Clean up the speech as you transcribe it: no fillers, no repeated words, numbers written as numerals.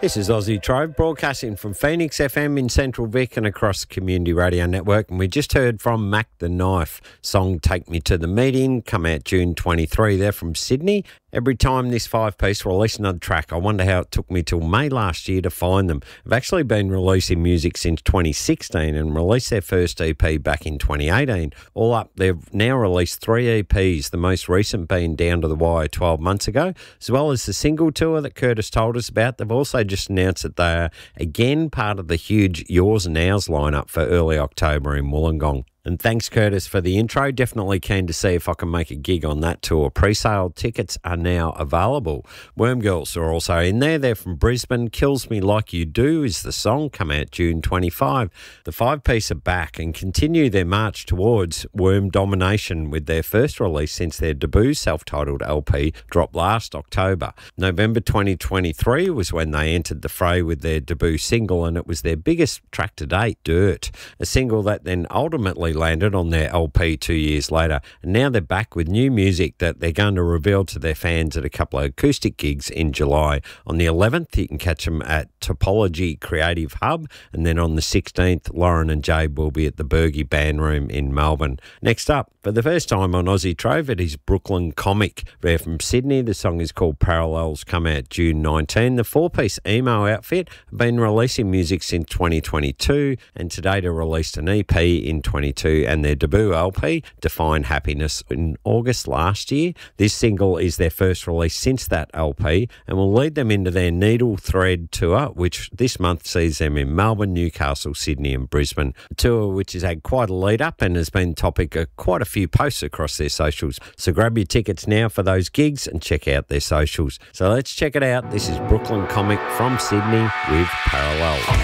This is Aussie Trove, broadcasting from Phoenix FM in Central Vic and across the Community Radio Network. And we just heard from Mac the Knife, song Take Me to the Meeting, come out June 23. They're from Sydney. Every time this five-piece release another track, I wonder how it took me till May last year to find them. They've actually been releasing music since 2016 and released their first EP back in 2018. All up, they've now released 3 EPs, the most recent being Down to the Wire 12 months ago, as well as the single tour that Curtis told us about. They've also just announced that they are again part of the huge Yours and Ours lineup for early October in Wollongong. And thanks, Curtis, for the intro. Definitely keen to see if I can make a gig on that tour. Pre-sale tickets are now available. Worm Girls are also in there. They're from Brisbane. Kills Me Like You Do is the song, come out June 25. The five-piece are back and continue their march towards Worm domination with their first release since their debut self-titled LP dropped last October. November 2023 was when they entered the fray with their debut single, and it was their biggest track to date, Dirt, a single that then ultimately landed on their LP 2 years later, and now they're back with new music that they're going to reveal to their fans at a couple of acoustic gigs in July. On the 11th, you can catch them at Topology Creative Hub, and then on the 16th, Lauren and Jade will be at the Bergie Band Room in Melbourne. Next up, for the first time on Aussie Trove, it is Brooklyn Comic. They're from Sydney. The song is called Parallels, come out June 19. The four-piece emo outfit have been releasing music since 2022, and today they released an EP in 2022 and their debut LP, Define Happiness, in August last year. This single is their first release since that LP and will lead them into their Needle Thread tour, which this month sees them in Melbourne, Newcastle, Sydney and Brisbane. A tour which has had quite a lead up and has been topic of quite a few posts across their socials. So grab your tickets now for those gigs and check out their socials. So let's check it out. This is Brooklyn Comic from Sydney with Parallel.